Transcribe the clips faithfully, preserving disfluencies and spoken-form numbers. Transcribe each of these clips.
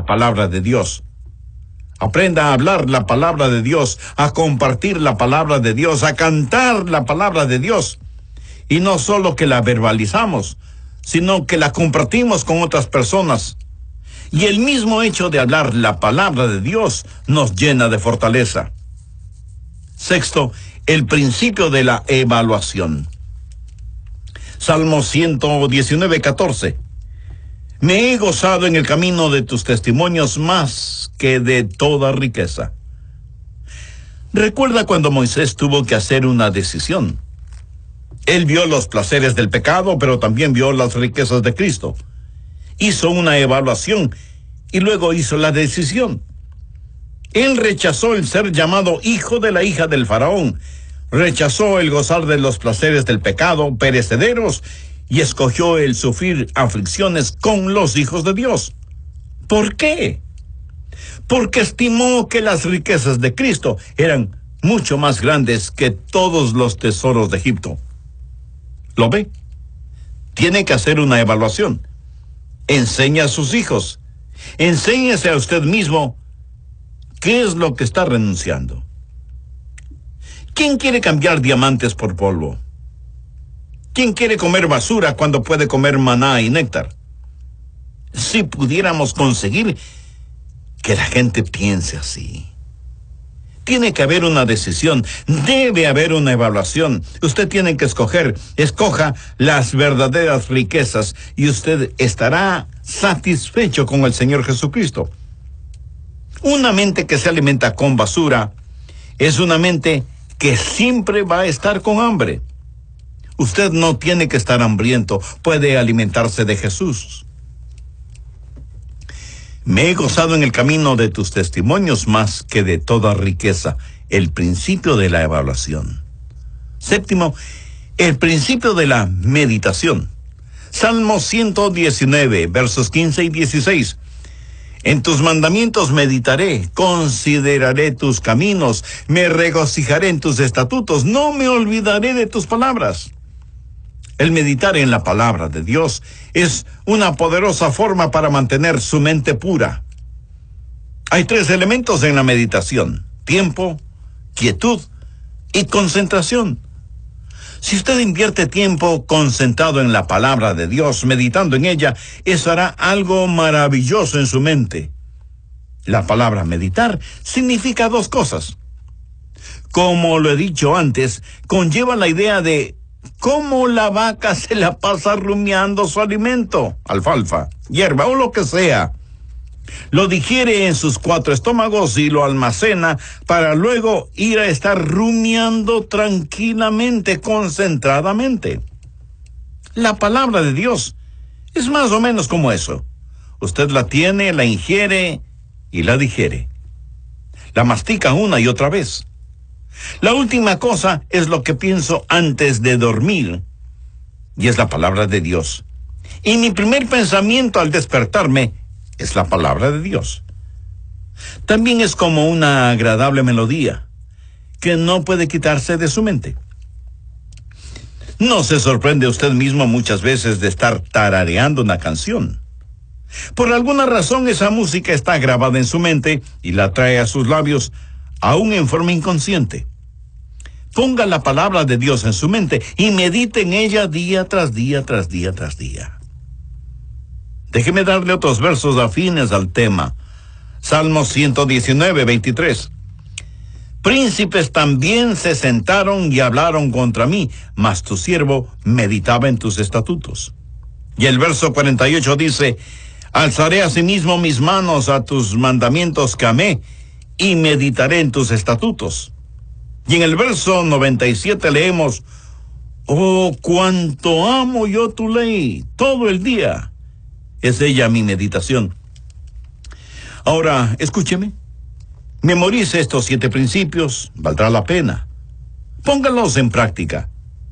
la palabra de Dios. Aprenda a hablar la palabra de Dios, a compartir la palabra de Dios, a cantar la palabra de Dios. Y no solo que la verbalizamos, sino que la compartimos con otras personas. Y el mismo hecho de hablar la palabra de Dios nos llena de fortaleza. Sexto, el principio de la evaluación. Salmo ciento diecinueve, catorce. Me he gozado en el camino de tus testimonios más que de toda riqueza. Recuerda cuando Moisés tuvo que hacer una decisión. Él vio los placeres del pecado, pero también vio las riquezas de Cristo. Hizo una evaluación y luego hizo la decisión. Él rechazó el ser llamado hijo de la hija del faraón, rechazó el gozar de los placeres del pecado perecederos y escogió el sufrir aflicciones con los hijos de Dios. ¿Por qué? Porque estimó que las riquezas de Cristo eran mucho más grandes que todos los tesoros de Egipto. ¿Lo ve? Tiene que hacer una evaluación. Enseña a sus hijos. Enséñese a usted mismo qué es lo que está renunciando. ¿Quién quiere cambiar diamantes por polvo? ¿Quién quiere comer basura cuando puede comer maná y néctar? Si pudiéramos conseguir que la gente piense así. Tiene que haber una decisión, debe haber una evaluación. Usted tiene que escoger, escoja las verdaderas riquezas y usted estará satisfecho con el Señor Jesucristo. Una mente que se alimenta con basura es una mente que siempre va a estar con hambre. Usted no tiene que estar hambriento, puede alimentarse de Jesús. Me he gozado en el camino de tus testimonios más que de toda riqueza. El principio de la evaluación. Séptimo, el principio de la meditación. Salmo ciento diecinueve, versos quince y dieciséis. En tus mandamientos meditaré, consideraré tus caminos, me regocijaré en tus estatutos, no me olvidaré de tus palabras. El meditar en la palabra de Dios es una poderosa forma para mantener su mente pura. Hay tres elementos en la meditación: tiempo, quietud y concentración. Si usted invierte tiempo concentrado en la palabra de Dios, meditando en ella, eso hará algo maravilloso en su mente. La palabra meditar significa dos cosas. Como lo he dicho antes, conlleva la idea de cómo la vaca se la pasa rumiando su alimento, alfalfa, hierba o lo que sea. Lo digiere en sus cuatro estómagos y lo almacena para luego ir a estar rumiando tranquilamente, concentradamente. La palabra de Dios es más o menos como eso. Usted la tiene, la ingiere y la digiere. La mastica una y otra vez. La última cosa es lo que pienso antes de dormir, y es la palabra de Dios. Y mi primer pensamiento al despertarme es la palabra de Dios. También es como una agradable melodía que no puede quitarse de su mente. ¿No se sorprende usted mismo muchas veces de estar tarareando una canción? Por alguna razón esa música está grabada en su mente y la trae a sus labios, aún en forma inconsciente. Ponga la palabra de Dios en su mente y medite en ella día tras día, tras día, tras día. Déjeme darle otros versos afines al tema. Salmo ciento diecinueve, veintitrés. Príncipes también se sentaron y hablaron contra mí, mas tu siervo meditaba en tus estatutos. Y el verso cuarenta y ocho dice, alzaré asimismo mis manos a tus mandamientos que amé, y meditaré en tus estatutos. Y en el verso noventa y siete leemos, oh, cuánto amo yo tu ley, todo el día es ella mi meditación. Ahora, escúcheme. Memorice estos siete principios, valdrá la pena. Póngalos en práctica.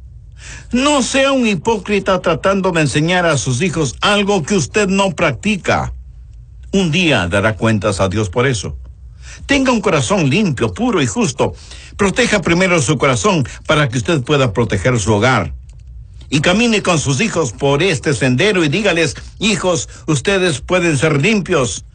No sea un hipócrita tratando de enseñar a sus hijos algo que usted no practica. Un día dará cuentas a Dios por eso. Tenga un corazón limpio, puro y justo. Proteja primero su corazón para que usted pueda proteger su hogar. Y camine con sus hijos por este sendero y dígales, hijos, ustedes pueden ser limpios